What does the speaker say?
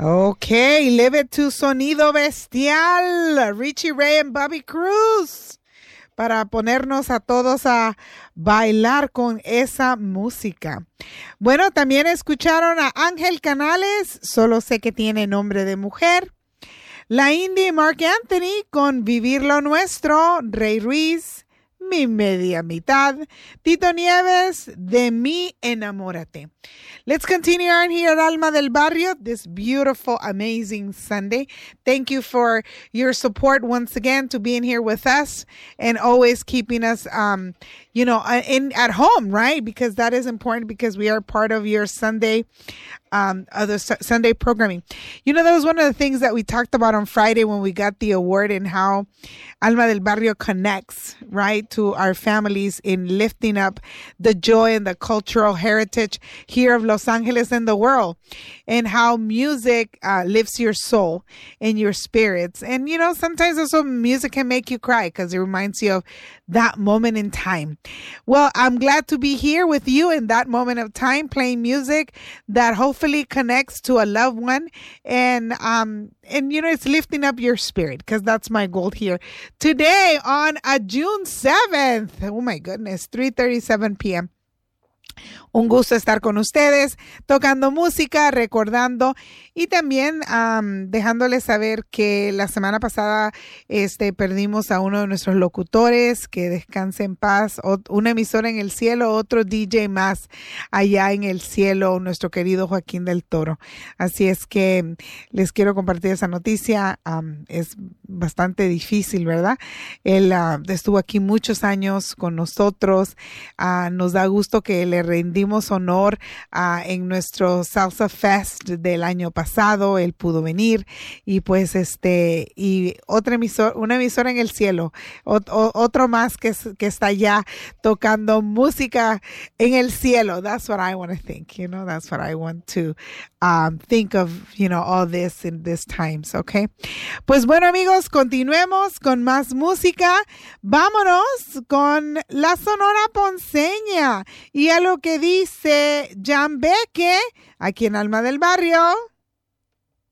Ok, Live It to Sonido Bestial, Richie Ray and Bobby Cruz, para ponernos a todos a bailar con esa música. Bueno, también escucharon a Ángel Canales, Solo sé que tiene nombre de mujer. La Indie Mark Anthony con Vivir lo Nuestro, Rey Ruiz, Mi Media Mitad, Tito Nieves, De mí Enamórate. Let's continue on here at Alma del Barrio this beautiful, amazing Sunday. Thank you for your support once again to being here with us and always keeping us, at home, right? Because that is important because we are part of your Sunday, Sunday programming. You know, that was one of the things that we talked about on Friday when we got the award and how Alma del Barrio connects, right, to our families in lifting up the joy and the cultural heritage here of Los Angeles and the world, and how music lifts your soul and your spirits. And, you know, sometimes also music can make you cry because it reminds you of that moment in time. Well, I'm glad to be here with you in that moment of time, playing music that hopefully connects to a loved one, and you know, it's lifting up your spirit, because that's my goal here today on June 7th. Oh my goodness, 3:37 p.m. Un gusto estar con ustedes, tocando música, recordando y también dejándoles saber que la semana pasada perdimos a uno de nuestros locutores, que descanse en paz, una emisora en el cielo, otro DJ más allá en el cielo, nuestro querido Joaquín del Toro. Así es que les quiero compartir esa noticia. Es bastante difícil, ¿verdad? Él estuvo aquí muchos años con nosotros. Nos da gusto que le rendimos honor en nuestro Salsa Fest del año pasado. Él pudo venir y pues y una emisora en el cielo, otro más que está allá tocando música en el cielo. That's what I want to think, you know, that's what I want to think of, you know, all this in these times, okay? Pues bueno, amigos, continuemos con más música. Vámonos con la Sonora Ponceña y a lo que dice Jan Beque aquí en Alma del Barrio.